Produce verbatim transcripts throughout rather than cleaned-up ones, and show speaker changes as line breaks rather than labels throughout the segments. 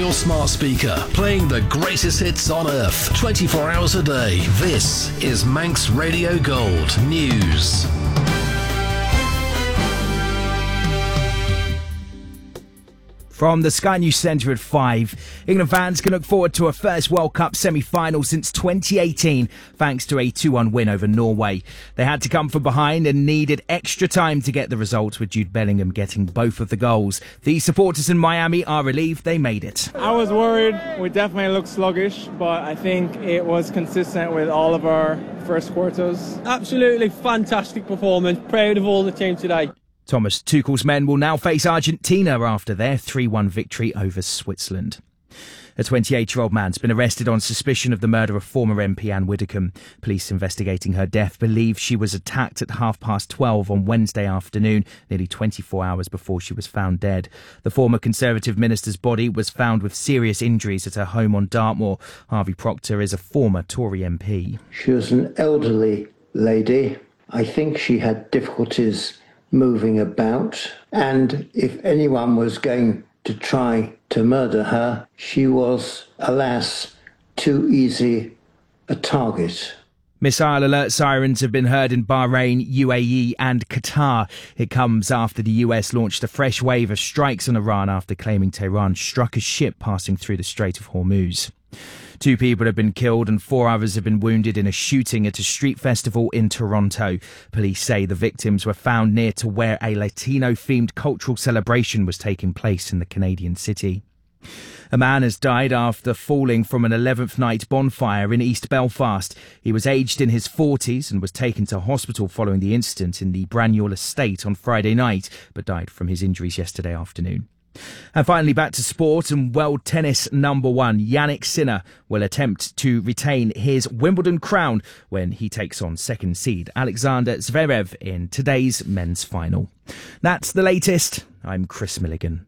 your smart speaker, playing the greatest hits on earth, twenty-four hours a day. This is Manx Radio Gold News.
From the Sky News Centre at five, England fans can look forward to a first World Cup semi-final since twenty eighteen, thanks to a two one win over Norway. They had to come from behind and needed extra time to get the result, with Jude Bellingham getting both of the goals. The supporters in Miami are relieved they made it.
I was worried. We definitely looked sluggish, but I think it was consistent with all of our first quarters.
Absolutely fantastic performance. Proud of all the team today.
Thomas Tuchel's men will now face Argentina after their three one victory over Switzerland. A twenty-eight-year-old man's been arrested on suspicion of the murder of former M P Anne Widdecombe. Police investigating her death believe she was attacked at half past twelve on Wednesday afternoon, nearly twenty-four hours before she was found dead. The former Conservative minister's body was found with serious injuries at her home on Dartmoor. Harvey Proctor is a former Tory M P.
She was an elderly lady. I think she had difficulties moving about, and if anyone was going to try to murder her, she was, alas, too easy a target.
Missile alert sirens have been heard in Bahrain, U A E and Qatar. It comes after the U S launched a fresh wave of strikes on Iran after claiming Tehran struck a ship passing through the Strait of Hormuz. Two people have been killed and four others have been wounded in a shooting at a street festival in Toronto. Police say the victims were found near to where a Latino-themed cultural celebration was taking place in the Canadian city. A man has died after falling from an eleventh night bonfire in East Belfast. He was aged in his forties and was taken to hospital following the incident in the Braniel estate on Friday night, but died from his injuries yesterday afternoon. And finally, back to sport, and world tennis number one Jannik Sinner will attempt to retain his Wimbledon crown when he takes on second seed Alexander Zverev in today's men's final. That's the latest. I'm Chris Milligan.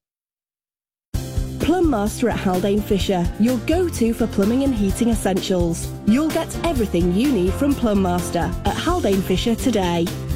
Plum Master at Haldane Fisher, your go-to for plumbing and heating essentials. You'll get everything you need from Plum Master at Haldane Fisher today.